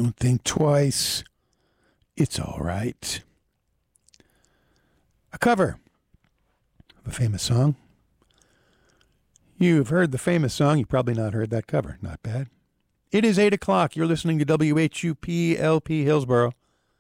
Don't think twice. It's all right. A cover of a famous song. You've heard the famous song. You've probably not heard that cover. Not bad. It is 8 o'clock. You're listening to WHUP LP Hillsboro.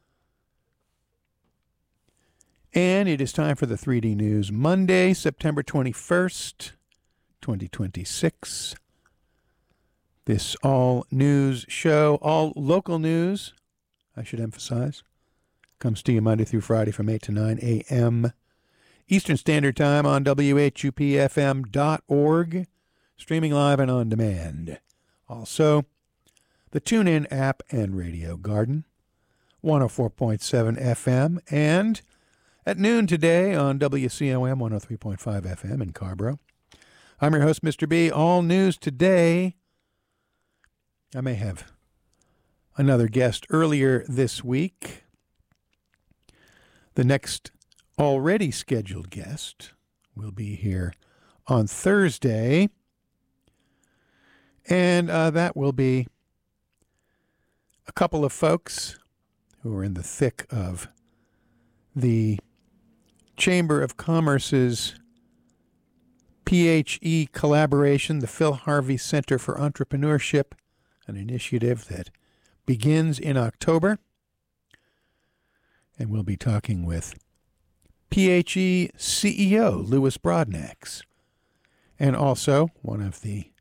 And it is time for the 3D News. Monday, September 21st, 2026. This all-news show, all local news, I should emphasize, comes to you Monday through Friday from 8 to 9 a.m. Eastern Standard Time on WHUPFM.org, streaming live and on demand. Also, the TuneIn app and Radio Garden, 104.7 FM, and at noon today on WCOM 103.5 FM in Carborough. I'm your host, Mr. B. All news today. I may have another guest earlier this week. The next already scheduled guest will be here on Thursday. And that will be a couple of folks who are in the thick of the Chamber of Commerce's PHE collaboration, the Phil Harvey Center for Entrepreneurship, an initiative that begins in October. And we'll be talking with PHE CEO Louis Broadnax, and also one of the